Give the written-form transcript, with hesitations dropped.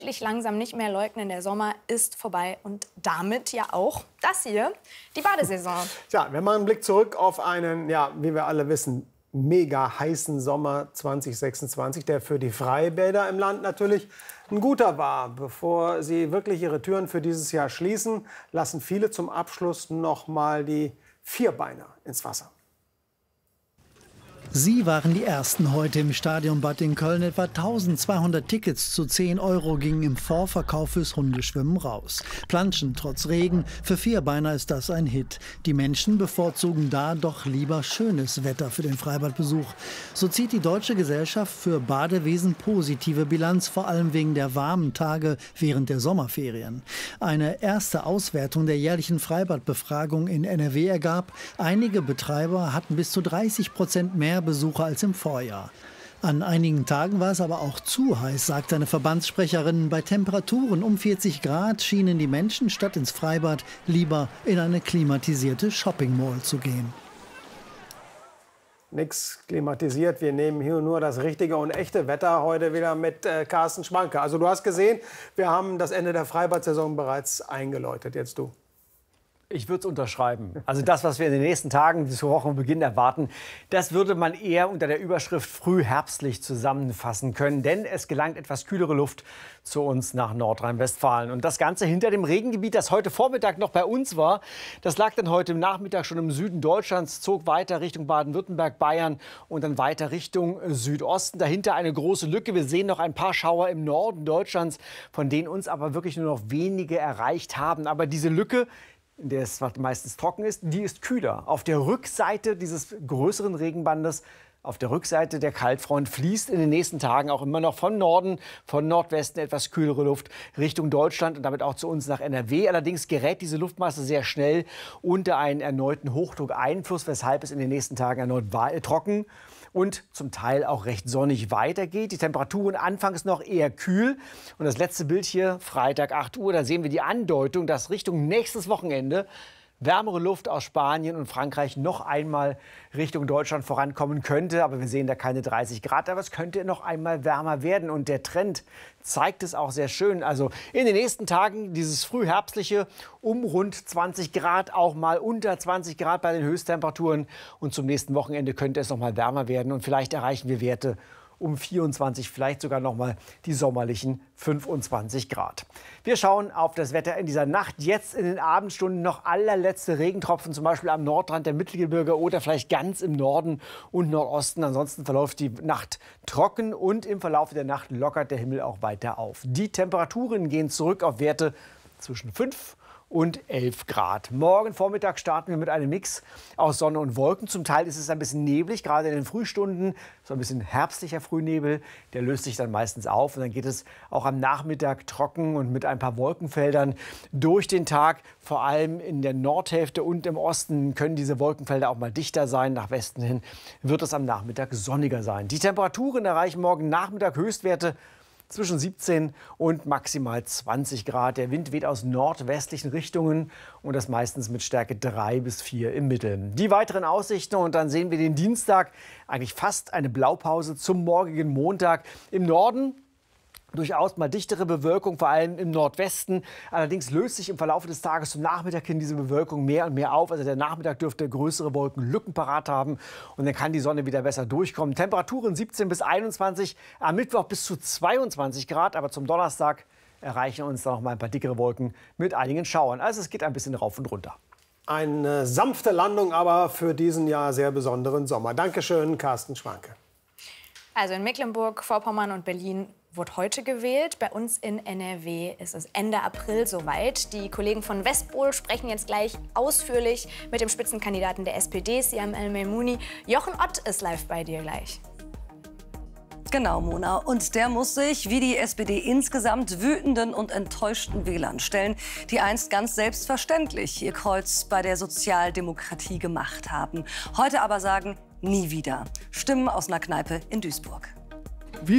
langsam nicht mehr leugnen, der Sommer ist vorbei und damit ja auch das hier, die Badesaison. Tja, wenn man einen Blick zurück auf einen, ja, wie wir alle wissen, mega heißen Sommer 2026, der für die Freibäder im Land natürlich ein guter war. Bevor sie wirklich ihre Türen für dieses Jahr schließen, lassen viele zum Abschluss noch mal die Vierbeiner ins Wasser. Sie waren die Ersten heute im Stadionbad in Köln. Etwa 1200 Tickets zu 10 € gingen im Vorverkauf fürs Hundeschwimmen raus. Planschen trotz Regen, für Vierbeiner ist das ein Hit. Die Menschen bevorzugen da doch lieber schönes Wetter für den Freibadbesuch. So zieht die Deutsche Gesellschaft für Badewesen positive Bilanz, vor allem wegen der warmen Tage während der Sommerferien. Eine erste Auswertung der jährlichen Freibadbefragung in NRW ergab, einige Betreiber hatten bis zu 30% mehr Besucher als im Vorjahr. An einigen Tagen war es aber auch zu heiß, sagt eine Verbandssprecherin. Bei Temperaturen um 40 Grad schienen die Menschen statt ins Freibad lieber in eine klimatisierte Shopping Mall zu gehen. Nix klimatisiert, wir nehmen hier nur das richtige und echte Wetter heute wieder mit Carsten Schwanke. Also du hast gesehen, wir haben das Ende der Freibad-Saison bereits eingeläutet. Jetzt du. Ich würde es unterschreiben. Also das, was wir in den nächsten Tagen bis zur Wochenbeginn erwarten, das würde man eher unter der Überschrift frühherbstlich zusammenfassen können. Denn es gelangt etwas kühlere Luft zu uns nach Nordrhein-Westfalen. Und das Ganze hinter dem Regengebiet, das heute Vormittag noch bei uns war, das lag dann heute Nachmittag schon im Süden Deutschlands, zog weiter Richtung Baden-Württemberg, Bayern und dann weiter Richtung Südosten. Dahinter eine große Lücke. Wir sehen noch ein paar Schauer im Norden Deutschlands, von denen uns aber wirklich nur noch wenige erreicht haben. Aber diese Lücke, in der es meistens trocken ist, die ist kühler. Auf der Rückseite dieses größeren Regenbandes, auf der Rückseite der Kaltfront, fließt in den nächsten Tagen auch immer noch von Norden, von Nordwesten etwas kühlere Luft Richtung Deutschland und damit auch zu uns nach NRW. Allerdings gerät diese Luftmasse sehr schnell unter einen erneuten Hochdruckeinfluss, weshalb es in den nächsten Tagen erneut trocken und zum Teil auch recht sonnig weitergeht. Die Temperaturen anfangs noch eher kühl. Und das letzte Bild hier, Freitag 8 Uhr, da sehen wir die Andeutung, dass Richtung nächstes Wochenende wärmere Luft aus Spanien und Frankreich noch einmal Richtung Deutschland vorankommen könnte. Aber wir sehen da keine 30 Grad, aber es könnte noch einmal wärmer werden. Und der Trend zeigt es auch sehr schön. Also in den nächsten Tagen dieses frühherbstliche um rund 20 Grad, auch mal unter 20 Grad bei den Höchsttemperaturen. Und zum nächsten Wochenende könnte es noch mal wärmer werden. Und vielleicht erreichen wir Werte um 24, vielleicht sogar noch mal die sommerlichen 25 Grad. Wir schauen auf das Wetter in dieser Nacht. Jetzt in den Abendstunden noch allerletzte Regentropfen, zum Beispiel am Nordrand der Mittelgebirge oder vielleicht ganz im Norden und Nordosten. Ansonsten verläuft die Nacht trocken und im Verlauf der Nacht lockert der Himmel auch weiter auf. Die Temperaturen gehen zurück auf Werte zwischen 5 und 11 Grad. Morgen Vormittag starten wir mit einem Mix aus Sonne und Wolken. Zum Teil ist es ein bisschen neblig, gerade in den Frühstunden. So ein bisschen herbstlicher Frühnebel. Der löst sich dann meistens auf. Und dann geht es auch am Nachmittag trocken und mit ein paar Wolkenfeldern durch den Tag. Vor allem in der Nordhälfte und im Osten können diese Wolkenfelder auch mal dichter sein. Nach Westen hin wird es am Nachmittag sonniger sein. Die Temperaturen erreichen morgen Nachmittag Höchstwerte zwischen 17 und maximal 20 Grad. Der Wind weht aus nordwestlichen Richtungen und das meistens mit Stärke 3 bis 4 im Mittel. Die weiteren Aussichten und dann sehen wir den Dienstag, eigentlich fast eine Blaupause zum morgigen Montag. Im Norden durchaus mal dichtere Bewölkung, vor allem im Nordwesten. Allerdings löst sich im Verlauf des Tages zum Nachmittag hin diese Bewölkung mehr und mehr auf. Also der Nachmittag dürfte größere Wolkenlücken parat haben und dann kann die Sonne wieder besser durchkommen. Temperaturen 17 bis 21, am Mittwoch bis zu 22 Grad. Aber zum Donnerstag erreichen uns dann noch mal ein paar dickere Wolken mit einigen Schauern. Also es geht ein bisschen rauf und runter. Eine sanfte Landung aber für diesen Jahr sehr besonderen Sommer. Dankeschön, Carsten Schwanke. Also in Mecklenburg-Vorpommern und Berlin wurde heute gewählt. Bei uns in NRW ist es Ende April soweit. Die Kollegen von Westpol sprechen jetzt gleich ausführlich mit dem Spitzenkandidaten der SPD, Siam El-Meimouni. Jochen Ott ist live bei dir gleich. Genau, Mona. Und der muss sich, wie die SPD insgesamt, wütenden und enttäuschten Wählern stellen, die einst ganz selbstverständlich ihr Kreuz bei der Sozialdemokratie gemacht haben. Heute aber sagen, nie wieder. Stimmen aus einer Kneipe in Duisburg.